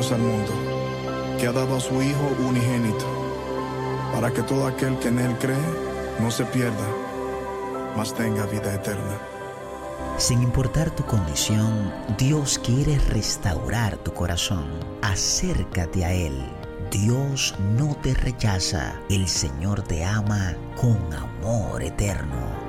Dios al mundo, que ha dado a su Hijo unigénito, para que todo aquel que en Él cree no se pierda, mas tenga vida eterna. Sin importar tu condición, Dios quiere restaurar tu corazón. Acércate a Él. Dios no te rechaza. El Señor te ama con amor eterno.